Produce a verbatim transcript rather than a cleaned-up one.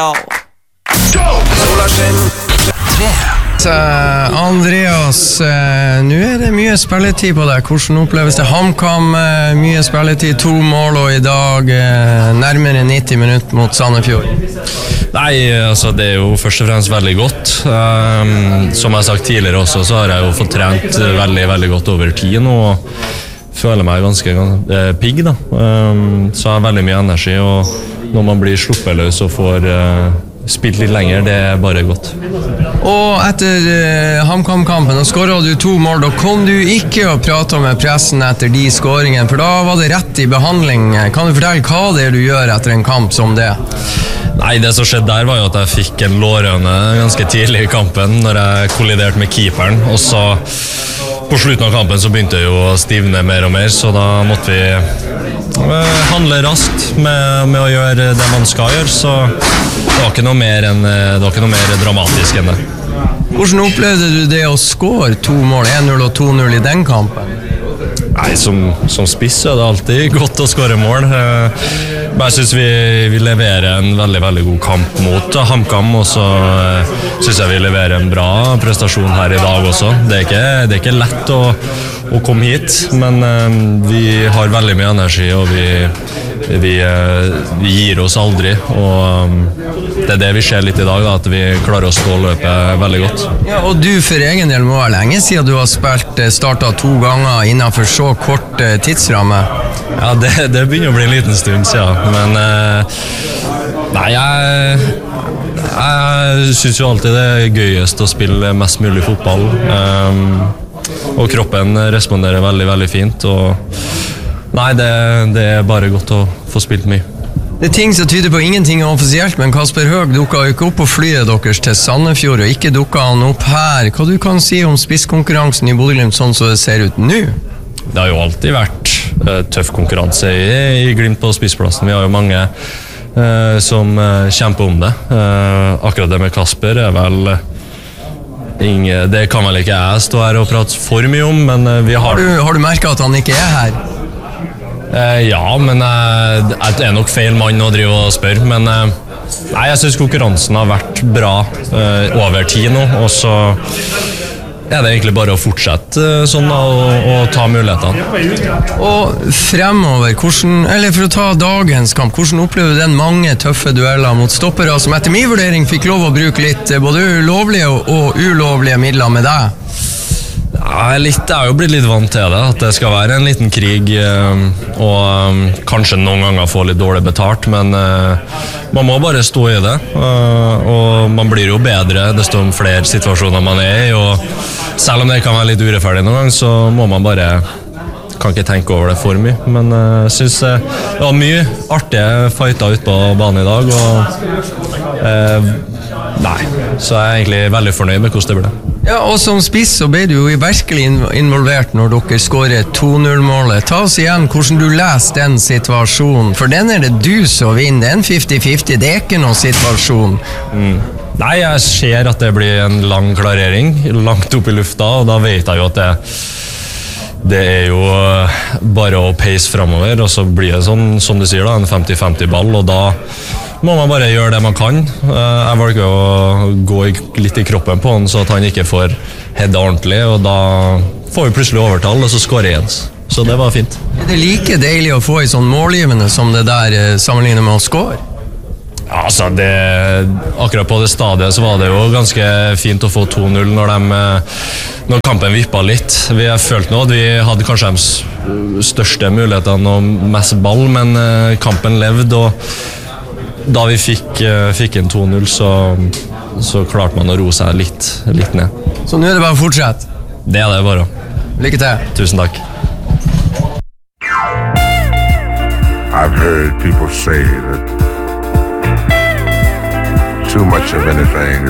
Andreas, uh, nå er det mye spilletid på deg. Hvordan oppleves det? HamKam, uh, mye spilletid, to mål, og i dag uh, nærmere nitti minutter mot Sandefjord. Nei, altså det er jo først og fremst veldig godt. Um, som jeg har sagt tidligere også, så har jeg jo fått trent veldig, veldig godt over tid nå, og føler meg ganske uh, pigg da. Um, så jeg har veldig mye energi, og når man blir sluppeløs og får uh, spilt litt lenger, det er bare godt. Og etter uh, HamKam-kampen, da skåret du to mål. Da kom du ikke og pratet med pressen etter de skåringene, for da var det rett i behandling. Kan du fortelle hva det er du gjør etter en kamp som det? Nei, det som skjedde der var jo at jeg fikk en lårhøne ganske tidlig i kampen, når jeg kolliderte med keeperen, og så på slutten av kampen så begynte jeg jo å stivne mer og mer, så da måtte vi handle raskt med, med å gjøre det man skal gjøre, så det var ikke noe mer, enn, det var ikke noe mer dramatisk enn det. Hvordan opplevde du det å skåre to mål, én null og to null i den kampen? Nei, som, som spiss er det alltid godt å skåre mål. Men jeg synes vi, vi leverer en veldig, veldig god kamp mot HamKam, og så synes jeg vi leverer en bra prestasjon her i dag også. Det er ikke, det er ikke lett å, å komme hit, men vi har veldig mye energi, og vi, vi, vi gir oss aldri, og det er det vi ser litt i dag, da, at vi klarer å stå løpet veldig godt. Ja, og du for egen del må være lenge siden du har spilt, startet to ganger innenfor så kort tidsramme. Ja, det, det begynner å bli en liten stund siden, men eh, nei, jeg, jeg synes jo alltid det er gøyest å spille mest mulig fotball, um, og kroppen responderer veldig, veldig fint, og nei, det, det er bare godt å få spilt mye. Det er ting som tyder på ingenting offisielt, men Kasper Høeg dukket jo ikke opp på flyet deres til Sandefjord, og ikke dukket han opp her. Hva du kan si om spisskonkurransen i Bodø/Glimt sånn som det ser ut nå? Det har jo alltid vært uh, tøff konkurranse i, i Glimt på spissplassen. Vi har jo mange uh, som uh, kjemper om det. Uh, akkurat det med Kasper er vel uh, ingen, det kan vel ikke jeg stå her og prate for mye om, men uh, vi har... Har du, har du merket at han ikke er her? Uh, ja, men uh, det er nok feil mann å drive og spørre, men uh, nei, jeg synes konkurransen har vært bra uh, over tid nå, og så er det egentlig bare å fortsette uh, sånn da, og, og ta mulighetene. Og fremover, hvordan, eller for å ta dagens kamp, hvordan opplever du den mange tøffe dueller mot stoppere som etter min vurdering fikk lov å bruke litt både ulovlige og, og ulovlige midler med deg? Ja, litt, jeg har jo blitt litt vant til det, at det skal være en liten krig, og kanskje noen ganger få litt dårlig betalt, men man må bare stå i det, og man blir jo bedre desto flere situasjoner man er i, og selv om det kan være litt urettferdig noen gang, så må man bare, kan ikke tenke over det for mye, men jeg synes det var mye artige fighter ute på banen i dag, og eh, nei, så jeg er egentlig veldig fornøyd med hvordan det ble. Ja, og som spiss så ble du jo virkelig involvert når dere skårer to null-målet. Ta oss igjen hvordan du leser den situasjonen, for den er det du som vinner, det er en femti femti, det er ikke noen situasjon. Mm. Nei, jeg ser at det blir en lang klarering, langt opp i lufta, og da vet jeg jo at det, det er jo bare å peise fremover, og så blir det sånn, som du sier da, en femti femti ball, og da må man bare gjøre det man kan. Jeg valger å gå litt i kroppen på han, så at han ikke får hedda ordentlig, og da får vi plutselig overtall, og så skårer jeg. Så det var fint. Er det like deilig å få i sånn målgivende som det der sammenlignet med å skåre? Ja, altså, det, akkurat på det stadiet så var det jo ganske fint å få to null når, de, når kampen vippet litt. Vi har følt nå at vi hadde kanskje de største mulighetene og mest ball, men kampen levde, og da vi fikk, fikk en to null, så, så klarte man å roe seg litt, litt ned. Så nå er det bare å fortsette? Det er det bare. Lykke til. Tusen takk. I've heard people say that too much of anything